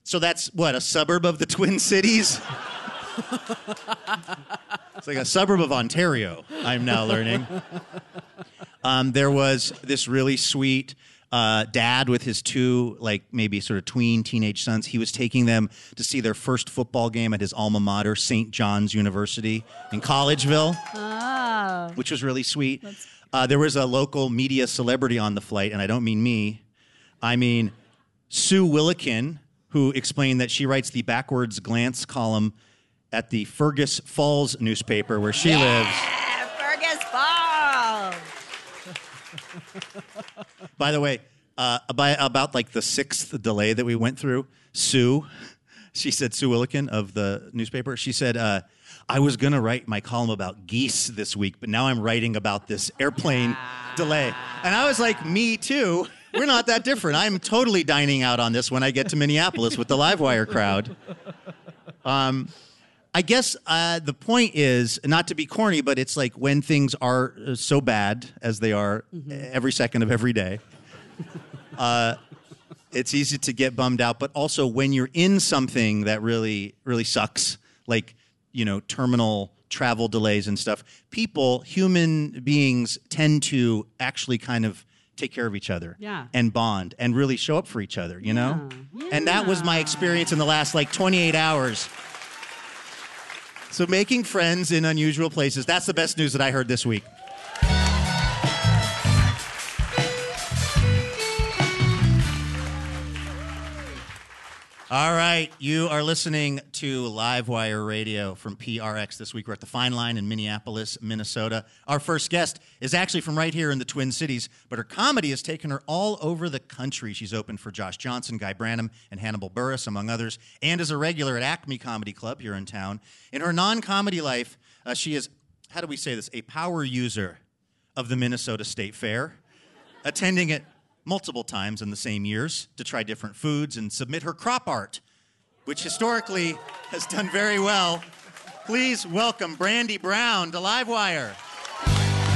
So that's, what, a suburb of the Twin Cities? It's like a suburb of Ontario, I'm now learning. There was this really sweet dad with his two, like, maybe sort of tween teenage sons. He was taking them to see their first football game at his alma mater, St. John's University in Collegeville, which was really sweet. There was a local media celebrity on the flight, and I don't mean me. I mean Sue Willikin, who explained that she writes the backwards glance column at the Fergus Falls newspaper where she lives. Fergus Falls! By the way, about like the sixth delay that we went through, Sue Willikin of the newspaper, she said, I was going to write my column about geese this week, but now I'm writing about this airplane delay. And I was like, me too. We're not that different. I'm totally dining out on this when I get to Minneapolis with the Livewire crowd. I guess the point is, not to be corny, but it's like when things are so bad as they are every second of every day, it's easy to get bummed out. But also when you're in something that really, really sucks, like, you know, terminal travel delays and stuff, human beings tend to actually kind of take care of each other and bond and really show up for each other, you know? Yeah. And that was my experience in the last, like, 28 hours. So making friends in unusual places, that's the best news that I heard this week. All right, you are listening to Livewire Radio from PRX. This week we're at the Fine Line in Minneapolis, Minnesota. Our first guest is actually from right here in the Twin Cities, but her comedy has taken her all over the country. She's opened for Josh Johnson, Guy Branum, and Hannibal Buress, among others, and is a regular at Acme Comedy Club here in town. In her non-comedy life, she is, how do we say this, a power user of the Minnesota State Fair, attending it multiple times in the same years to try different foods and submit her crop art, which historically has done very well. Please welcome Brandy Brown to Livewire.